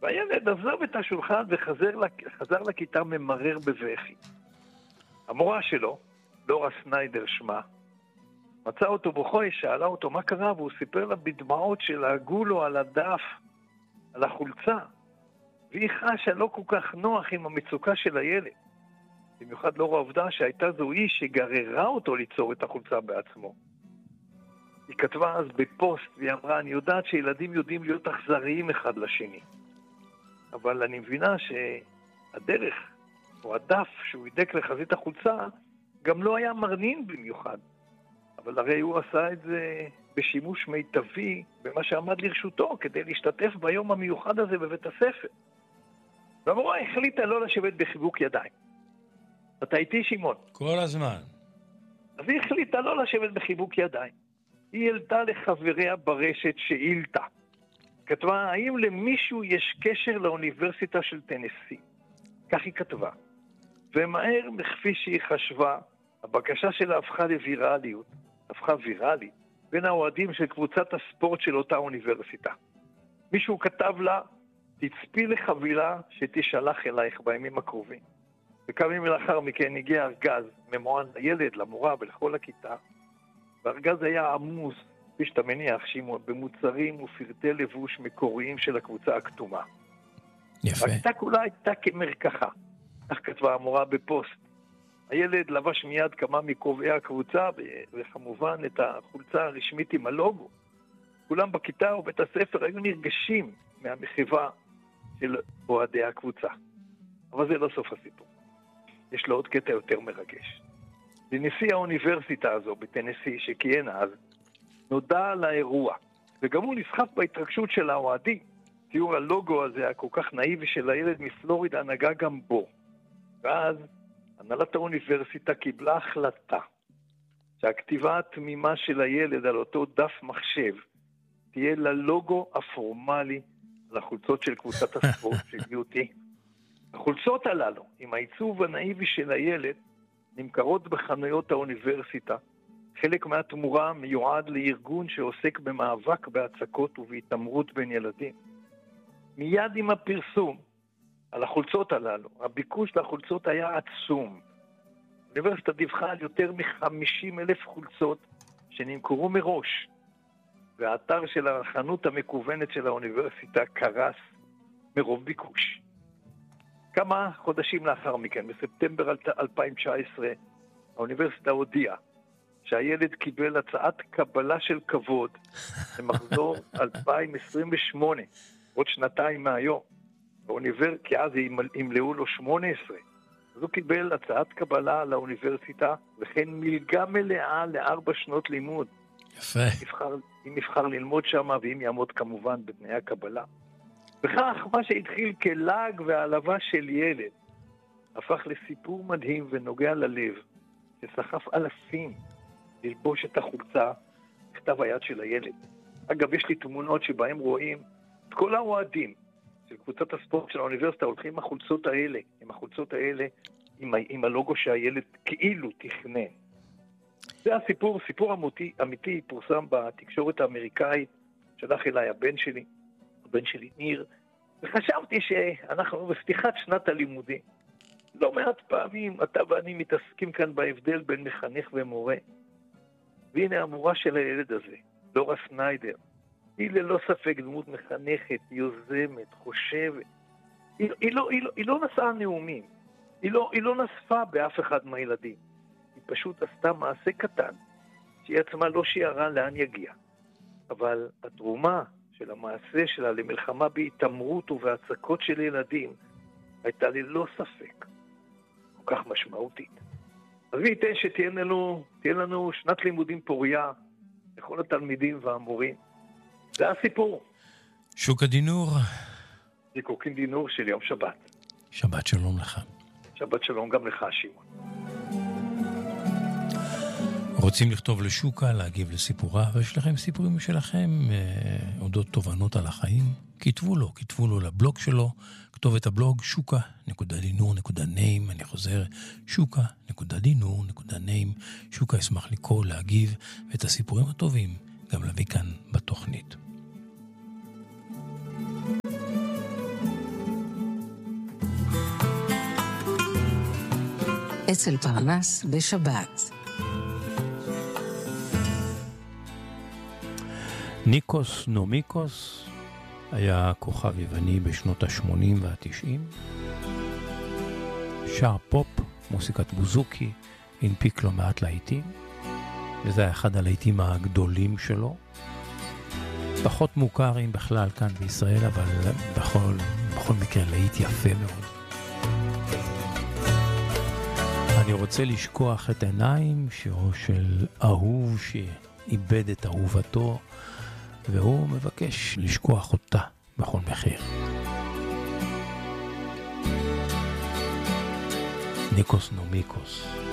והילד עזב את השולחן וחזר לכיתה ממרר בבכי. המורה שלו, לורה סניידר שמה, מצא אותו בוכוי, שאלה אותו מה קרה, והוא סיפר לה בדמעות שלהגו לו על הדף, על החולצה, והיא חשה לא כל כך נוח עם המצוקה של הילד. במיוחד לאור העובדה שהייתה זו היא שגררה אותו ליצור את החולצה בעצמו. היא כתבה אז בפוסט והיא אמרה, אני יודעת שילדים יודעים להיות אכזריים אחד לשני, אבל אני מבינה שהדרך או הדף שהוא ידק לחזית החולצה גם לא היה מרנין במיוחד, אבל הרי הוא עשה את זה בשימוש מיטבי במה שעמד לרשותו כדי להשתתף ביום המיוחד הזה בבית הספר. והמורה החליטה לא לשבת בחיבוק ידיים. אתה איתי, שמעון? כל הזמן. אז היא החליטה לא לשבת בחיבוק ידיים. היא העלתה לחבריה ברשת שאילתה. כתבה, האם למישהו יש קשר לאוניברסיטה של טנסי? כך היא כתבה. ומהר מכפי שהיא חשבה, הבקשה שלה הפכה ויראלית בין האוהדים של קבוצת הספורט של אותה אוניברסיטה. מישהו כתב לה, תצפי לחבילה שתשלח אלייך בימים הקרובים. וכמה ימים לאחר מכן הגיע ארגז ממוען לילד, למורה ולכל הכיתה, והארגז היה עמוס, כפי שאתה מניח, שמעון, במוצרים ופרטי לבוש מקוריים של הקבוצה הכתומה. יפה. הכיתה כולה הייתה כמרקחה, כך כתבה המורה בפוסט. הילד לבש מיד כמה מקובעי הקבוצה, וכמובן את החולצה הרשמית עם הלוגו. כולם בכיתה ובית הספר היו נרגשים מהמחווה של אוהדי הקבוצה. אבל זה לא סוף הסיפור. יש לו עוד קטע יותר מרגש. לנשיא האוניברסיטה הזו בטנסי שכיהן אז, נודע על האירוע, וגם הוא נסחף בהתרגשות של האוהדים. תיאור הלוגו הזה הכל כך נאיבי של הילד מפלורידה נגע גם בו. ואז הנהלת האוניברסיטה קיבלה החלטה שהכתיבה התמימה של הילד על אותו דף מחשב תהיה ללוגו הפורמלי לחולצות של קבוצת הספורט של UT. החולצות הללו, עם העיצוב הנאיבי של הילד, נמכרות בחנויות האוניברסיטה. חלק מהתמורה מיועד לארגון שעוסק במאבק בהצקות ובהתעמרות בין ילדים. מיד עם הפרסום על החולצות הללו, הביקוש לחולצות היה עצום. האוניברסיטה דיווחה על יותר מ-50,000 חולצות שנמכרו מראש, והאתר של החנות המקוונת של האוניברסיטה קרס מרוב ביקוש. כמה חודשים לאחר מכן, בספטמבר 2019, האוניברסיטה הודיעה שהילד קיבל הצעת קבלה של כבוד למחזור 2028, עוד שנתיים מהיום. כי אז ימלאו לו 18. אז הוא קיבל הצעת קבלה לאוניברסיטה, וכן מלגה מלאה ל4 שנות לימוד. יפה. אם יבחר ללמוד שם, ואם יעמוד כמובן בתנאי הקבלה. וכך, מה שהתחיל כלעג והעלבה של ילד, הפך לסיפור מדהים ונוגע ללב, שסחף אלפים ללבוש את החולצה, כתב היד של הילד. אגב, יש לי תמונות שבהם רואים את כל האוהדים של קבוצת הספורט של האוניברסיטה, הולכים עם החולצות האלה, עם הלוגו שהילד כאילו תכנן. זה הסיפור, סיפור אמיתי, פורסם בתקשורת האמריקאית, שלח אליי הבן שלי ניר, וחשבתי שאנחנו בפתיחת שנת הלימודים. לא מעט פעמים אתה ואני מתעסקים כאן בהבדל בין מחנך ומורה. והנה המורה של הילד הזה, לורה סניידר, היא ללא ספק דמות מחנכת, יוזמת, חושבת. היא לא נשאה נאומים, היא לא נשפה באף אחד מהילדים. היא פשוט עשתה מעשה קטן, שהיא עצמה לא שיערה לאן יגיע. אבל התרומה של המעשה שלה למלחמה בהתעמרות ובהצקות של ילדים, הייתה ללא ספק כל כך משמעותית. אז מי ייתן שתהיה לנו שנת לימודים פוריה לכל התלמידים והמורים. זה הסיפור. שוקה דינור. זיקוקין דינור של יום שבת. שבת שלום לך. שבת שלום גם לך, שמעון. רוצים לכתוב לשוקה, להגיב לסיפורה, ויש לכם סיפורים שלכם, אודות תובנות על החיים, כתבו לו לבלוג שלו, כתוב את הבלוג shuka.dinur.name, אני חוזר, shuka.dinur.name, שוקה ישמח לקרוא, להגיב, ואת הסיפורים הטובים גם להביא כאן בתוכנית. אצל פרנס בשבת. ניקוס נומיקוס היה כוכב יווני בשנות ה-80 וה-90. שר פופ, מוסיקת בוזוקי, הנפיק לו מעט להיטים, וזה היה אחד הלהיטים הגדולים שלו. פחות מוכרים בכלל כאן בישראל, אבל בכל מקרה להיט יפה מאוד. אני רוצה לשכוח את עיניים של אהוב שאיבד את אהובתו, והוא מבקש לשכוח אותה בכל מחיר. ניקוס נומיקוס.